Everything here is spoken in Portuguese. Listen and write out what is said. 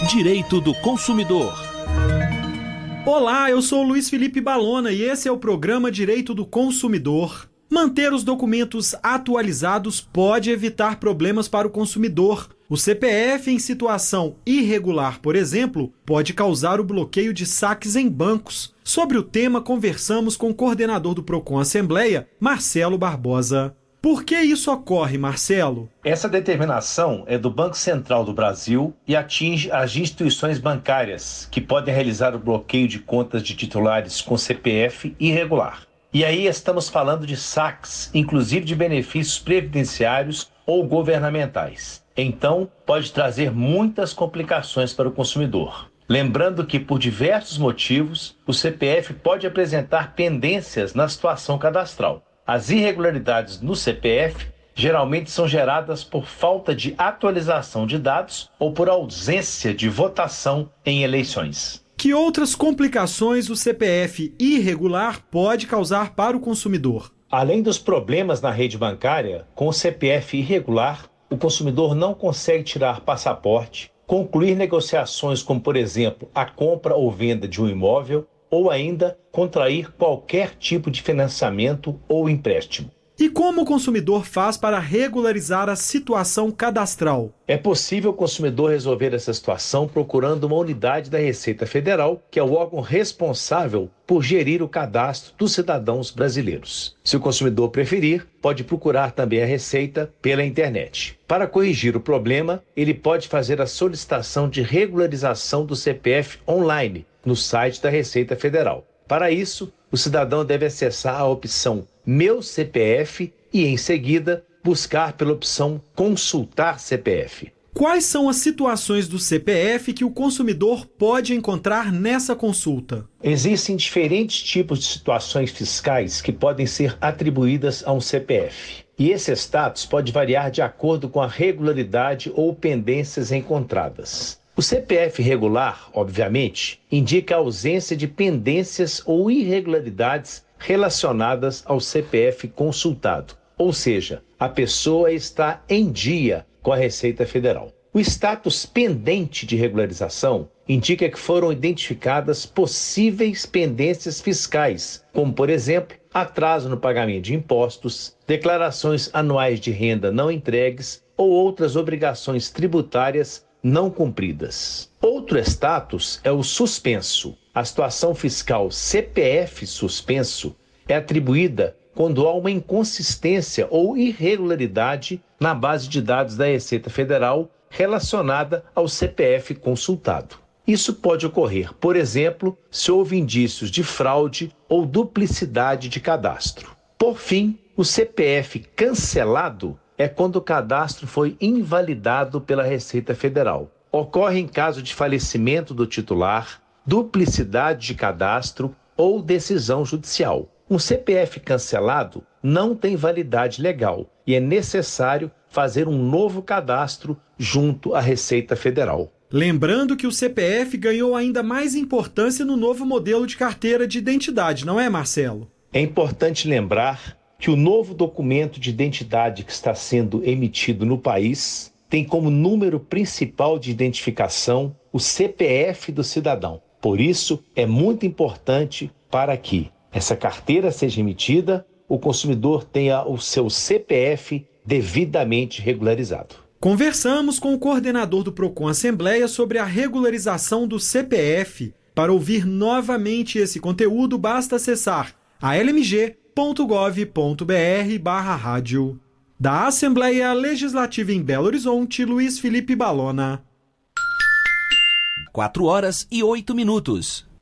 Direito do Consumidor. Olá, eu sou o Luiz Felipe Balona e esse é o programa Direito do Consumidor. Manter os documentos atualizados pode evitar problemas para o consumidor. O CPF em situação irregular, por exemplo, pode causar o bloqueio de saques em bancos. Sobre o tema, conversamos com o coordenador do Procon Assembleia, Marcelo Barbosa. Por que isso ocorre, Marcelo? Essa determinação é do Banco Central do Brasil e atinge as instituições bancárias, que podem realizar o bloqueio de contas de titulares com CPF irregular. E aí estamos falando de saques, inclusive de benefícios previdenciários ou governamentais. Então, pode trazer muitas complicações para o consumidor. Lembrando que, por diversos motivos, o CPF pode apresentar pendências na situação cadastral. As irregularidades no CPF geralmente são geradas por falta de atualização de dados ou por ausência de votação em eleições. Que outras complicações o CPF irregular pode causar para o consumidor? Além dos problemas na rede bancária, com o CPF irregular, o consumidor não consegue tirar passaporte, concluir negociações como, por exemplo, a compra ou venda de um imóvel, ou ainda contrair qualquer tipo de financiamento ou empréstimo. E como o consumidor faz para regularizar a situação cadastral? É possível o consumidor resolver essa situação procurando uma unidade da Receita Federal, que é o órgão responsável por gerir o cadastro dos cidadãos brasileiros. Se o consumidor preferir, pode procurar também a Receita pela internet. Para corrigir o problema, ele pode fazer a solicitação de regularização do CPF online no site da Receita Federal. Para isso, o cidadão deve acessar a opção Meu CPF e, em seguida, buscar pela opção Consultar CPF. Quais são as situações do CPF que o consumidor pode encontrar nessa consulta? Existem diferentes tipos de situações fiscais que podem ser atribuídas a um CPF. E esse status pode variar de acordo com a regularidade ou pendências encontradas. O CPF regular, obviamente, indica a ausência de pendências ou irregularidades relacionadas ao CPF consultado, ou seja, a pessoa está em dia com a Receita Federal. O status pendente de regularização indica que foram identificadas possíveis pendências fiscais, como, por exemplo, atraso no pagamento de impostos, declarações anuais de renda não entregues ou outras obrigações tributárias não cumpridas. Outro status é o suspenso. A situação fiscal CPF suspenso é atribuída quando há uma inconsistência ou irregularidade na base de dados da Receita Federal relacionada ao CPF consultado. Isso pode ocorrer, por exemplo, se houve indícios de fraude ou duplicidade de cadastro. Por fim, o CPF cancelado é quando o cadastro foi invalidado pela Receita Federal. Ocorre em caso de falecimento do titular, duplicidade de cadastro ou decisão judicial. Um CPF cancelado não tem validade legal e é necessário fazer um novo cadastro junto à Receita Federal. Lembrando que o CPF ganhou ainda mais importância no novo modelo de carteira de identidade, não é, Marcelo? É importante lembrar que o novo documento de identidade que está sendo emitido no país tem como número principal de identificação o CPF do cidadão. Por isso, é muito importante para que essa carteira seja emitida, o consumidor tenha o seu CPF devidamente regularizado. Conversamos com o coordenador do Procon Assembleia sobre a regularização do CPF. Para ouvir novamente esse conteúdo, basta acessar almg.gov.br/rádio. Da Assembleia Legislativa em Belo Horizonte, Luiz Felipe Balona. 4 horas e 8 minutos.